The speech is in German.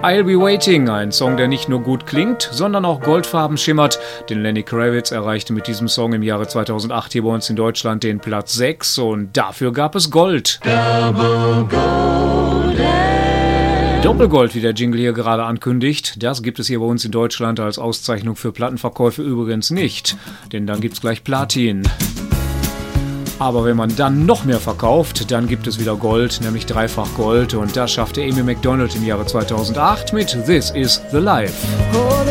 I'll Be Waiting, ein Song, der nicht nur gut klingt, sondern auch goldfarben schimmert, denn Lenny Kravitz erreichte mit diesem Song im Jahre 2008 hier bei uns in Deutschland den Platz 6 und dafür gab es Gold. Doppelgold, wie der Jingle hier gerade ankündigt, das gibt es hier bei uns in Deutschland als Auszeichnung für Plattenverkäufe übrigens nicht, denn dann gibt's gleich Platin. Aber wenn man dann noch mehr verkauft, dann gibt es wieder Gold, nämlich dreifach Gold. Und das schaffte Amy Macdonald im Jahre 2008 mit This Is The Life.